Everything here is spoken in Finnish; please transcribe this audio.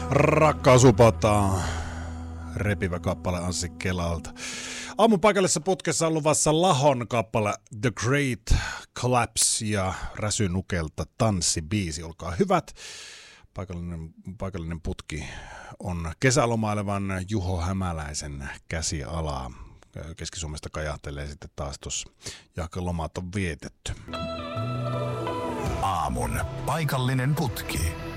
Rakkaus upotaan. Repivä kappale Anssi Kelalta. Aamun paikallisessa putkessa on luvassa Lahon kappale The Great Collapse ja Räsynukelta Tanssibiisi. Olkaa hyvät. Paikallinen putki on kesälomailevan Juho Hämäläisen käsialaa. Keski-Suomesta kajahtelee sitten taas tuossa, jahka lomat on vietetty. Aamun paikallinen putki.